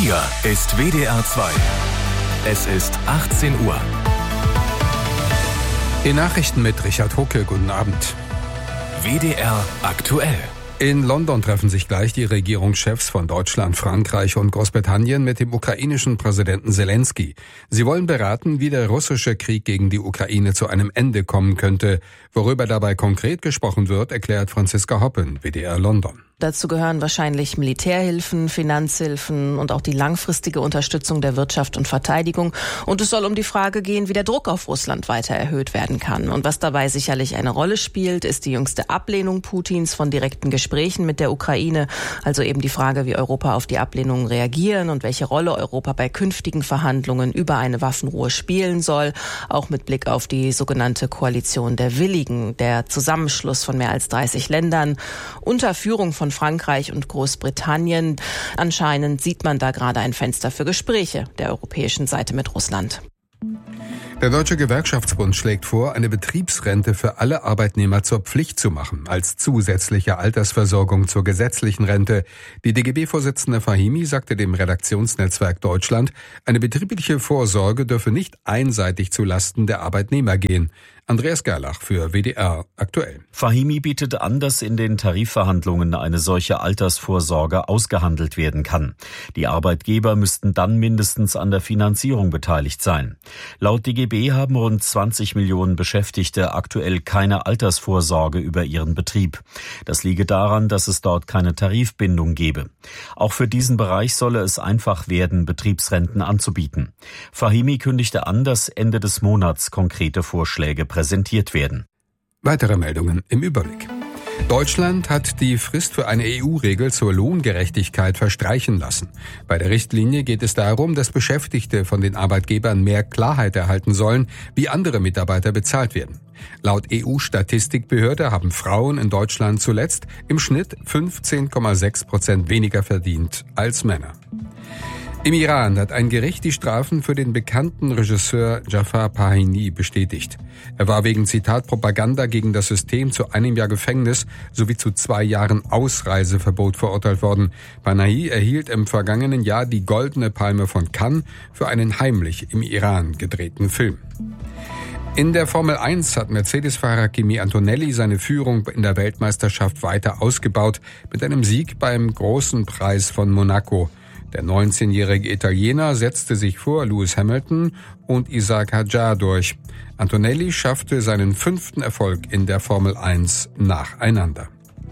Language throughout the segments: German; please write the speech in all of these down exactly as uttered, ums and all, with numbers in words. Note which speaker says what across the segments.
Speaker 1: Hier ist W D R zwei. Es ist achtzehn Uhr.
Speaker 2: Die Nachrichten mit Richard Hucke. Guten Abend.
Speaker 1: W D R aktuell.
Speaker 2: In London treffen sich gleich die Regierungschefs von Deutschland, Frankreich und Großbritannien mit dem ukrainischen Präsidenten Selenskyj. Sie wollen beraten, wie der russische Krieg gegen die Ukraine zu einem Ende kommen könnte. Worüber dabei konkret gesprochen wird, erklärt Franziska Hoppen, W D R London.
Speaker 3: Dazu gehören wahrscheinlich Militärhilfen, Finanzhilfen und auch die langfristige Unterstützung der Wirtschaft und Verteidigung. Und es soll um die Frage gehen, wie der Druck auf Russland weiter erhöht werden kann. Und was dabei sicherlich eine Rolle spielt, ist die jüngste Ablehnung Putins von direkten Gesprächen mit der Ukraine. Also eben die Frage, wie Europa auf die Ablehnung reagieren und welche Rolle Europa bei künftigen Verhandlungen über eine Waffenruhe spielen soll. Auch mit Blick auf die sogenannte Koalition der Willigen, der Zusammenschluss von mehr als dreißig Ländern unter Führung von Frankreich und Großbritannien. Anscheinend sieht man da gerade ein Fenster für Gespräche der europäischen Seite mit Russland.
Speaker 2: Der Deutsche Gewerkschaftsbund schlägt vor, eine Betriebsrente für alle Arbeitnehmer zur Pflicht zu machen, als zusätzliche Altersversorgung zur gesetzlichen Rente. Die D G B-Vorsitzende Fahimi sagte dem Redaktionsnetzwerk Deutschland, eine betriebliche Vorsorge dürfe nicht einseitig zu Lasten der Arbeitnehmer gehen. Andreas Gerlach für W D R aktuell.
Speaker 4: Fahimi bietet an, dass in den Tarifverhandlungen eine solche Altersvorsorge ausgehandelt werden kann. Die Arbeitgeber müssten dann mindestens an der Finanzierung beteiligt sein. Laut D G B haben rund zwanzig Millionen Beschäftigte aktuell keine Altersvorsorge über ihren Betrieb. Das liege daran, dass es dort keine Tarifbindung gebe. Auch für diesen Bereich solle es einfach werden, Betriebsrenten anzubieten. Fahimi kündigte an, dass Ende des Monats konkrete Vorschläge präsentiert werden.
Speaker 2: Weitere Meldungen im Überblick. Deutschland hat die Frist für eine E U-Regel zur Lohngerechtigkeit verstreichen lassen. Bei der Richtlinie geht es darum, dass Beschäftigte von den Arbeitgebern mehr Klarheit erhalten sollen, wie andere Mitarbeiter bezahlt werden. Laut E U-Statistikbehörde haben Frauen in Deutschland zuletzt im Schnitt fünfzehn Komma sechs Prozent weniger verdient als Männer. Im Iran hat ein Gericht die Strafen für den bekannten Regisseur Jafar Panahi bestätigt. Er war wegen Zitatpropaganda gegen das System zu einem Jahr Gefängnis sowie zu zwei Jahren Ausreiseverbot verurteilt worden. Panahi erhielt im vergangenen Jahr die Goldene Palme von Cannes für einen heimlich im Iran gedrehten Film. In der Formel eins hat Mercedes-Fahrer Kimi Antonelli seine Führung in der Weltmeisterschaft weiter ausgebaut mit einem Sieg beim Großen Preis von Monaco. Der neunzehnjährige Italiener setzte sich vor Lewis Hamilton und Isaac Hadjar durch. Antonelli schaffte seinen fünften Erfolg in der Formel eins nacheinander.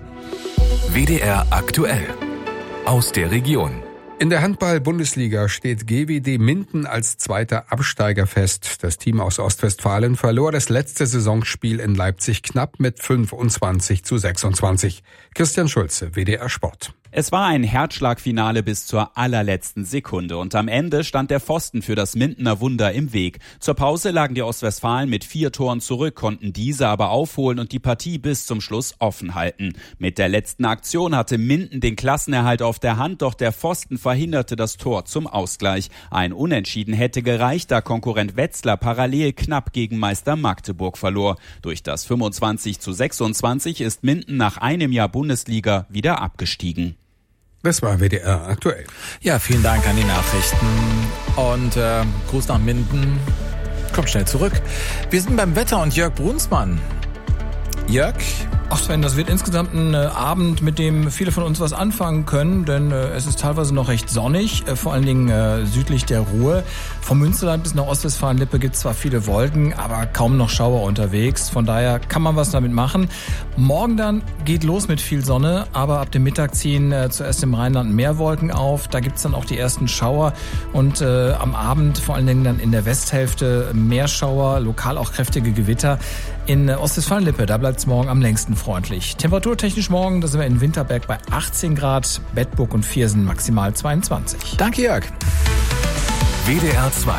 Speaker 1: W D R aktuell. Aus der Region.
Speaker 2: In der Handball-Bundesliga steht G W D Minden als zweiter Absteiger fest. Das Team aus Ostwestfalen verlor das letzte Saisonspiel in Leipzig knapp mit fünfundzwanzig zu sechsundzwanzig. Christian Schulze, W D R Sport.
Speaker 5: Es war ein Herzschlagfinale bis zur allerletzten Sekunde und am Ende stand der Pfosten für das Mindener Wunder im Weg. Zur Pause lagen die Ostwestfalen mit vier Toren zurück, konnten diese aber aufholen und die Partie bis zum Schluss offen halten. Mit der letzten Aktion hatte Minden den Klassenerhalt auf der Hand, doch der Pfosten verhinderte das Tor zum Ausgleich. Ein Unentschieden hätte gereicht, da Konkurrent Wetzlar parallel knapp gegen Meister Magdeburg verlor. Durch das fünfundzwanzig zu sechsundzwanzig ist Minden nach einem Jahr Bundesliga wieder abgestiegen.
Speaker 2: Das war W D R aktuell.
Speaker 6: Ja, vielen Dank an die Nachrichten und äh, Gruß nach Minden. Kommt schnell zurück. Wir sind beim Wetter und Jörg Brunsmann. Jörg?
Speaker 7: Ach Sven, das wird insgesamt ein äh, Abend, mit dem viele von uns was anfangen können, denn äh, es ist teilweise noch recht sonnig, äh, vor allen Dingen äh, südlich der Ruhr. Vom Münsterland bis nach Ostwestfalen-Lippe gibt es zwar viele Wolken, aber kaum noch Schauer unterwegs. Von daher kann man was damit machen. Morgen dann geht los mit viel Sonne, aber ab dem Mittag ziehen äh, zuerst im Rheinland mehr Wolken auf. Da gibt es dann auch die ersten Schauer und äh, am Abend vor allen Dingen dann in der Westhälfte mehr Schauer, lokal auch kräftige Gewitter. In äh, Ostwestfalen-Lippe, da bleibt es morgen am längsten freundlich. Temperaturtechnisch morgen, da sind wir in Winterberg bei achtzehn Grad, Bedburg und Viersen maximal zweiundzwanzig.
Speaker 6: Danke, Jörg.
Speaker 1: W D R zwei.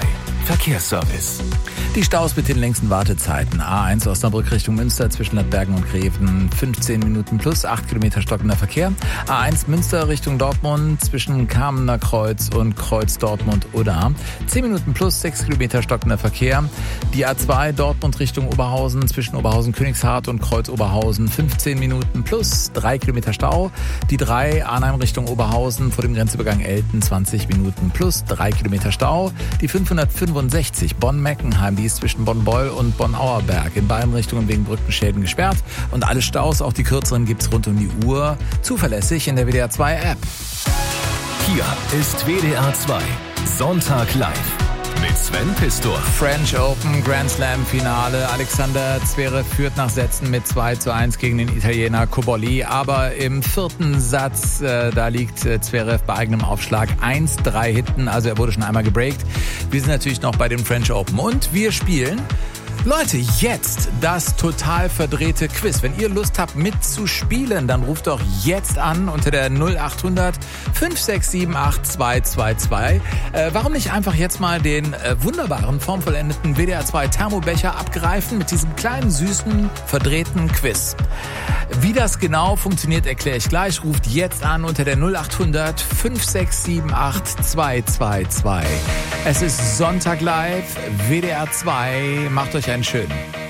Speaker 1: Verkehrsservice.
Speaker 6: Die Staus mit den längsten Wartezeiten. A eins Osnabrück Richtung Münster zwischen Ladbergen und Greven fünfzehn Minuten plus, acht Kilometer stockender Verkehr. A eins Münster Richtung Dortmund zwischen Kamener Kreuz und Kreuz Dortmund-Udda zehn Minuten plus, sechs Kilometer stockender Verkehr. Die A zwei Dortmund Richtung Oberhausen zwischen Oberhausen-Königshardt und Kreuz Oberhausen fünfzehn Minuten plus, drei Kilometer Stau. Die drei Arnheim Richtung Oberhausen vor dem Grenzübergang Elten zwanzig Minuten plus, drei Kilometer Stau. Die fünfhundertfünfundsechzig Bonn-Meckenheim, die ist zwischen Bonn-Beul und Bonn-Auerberg in beiden Richtungen wegen Brückenschäden gesperrt. Und alle Staus, auch die kürzeren, gibt's rund um die Uhr zuverlässig in der W D R zwei App.
Speaker 1: Hier ist W D R zwei Sonntag live mit Sven Pistor.
Speaker 6: French Open Grand Slam Finale. Alexander Zverev führt nach Sätzen mit zwei zu eins gegen den Italiener Cobolli. Aber im vierten Satz, äh, da liegt äh, Zverev bei eigenem Aufschlag eins drei hinten. Also er wurde schon einmal gebreakt. Wir sind natürlich noch bei dem French Open. Und wir spielen... Leute, jetzt das total verdrehte Quiz. Wenn ihr Lust habt mitzuspielen, dann ruft doch jetzt an unter der null acht hundert fünf sechs sieben acht zwei zwei zwei. Äh, warum nicht einfach jetzt mal den äh, wunderbaren, formvollendeten W D R zwei Thermobecher abgreifen mit diesem kleinen, süßen, verdrehten Quiz. Wie das genau funktioniert, erkläre ich gleich. Ruft jetzt an unter der null acht hundert fünf sechs sieben acht zwei zwei zwei. Es ist Sonntag live, W D R zwei. Macht euch einen schönen.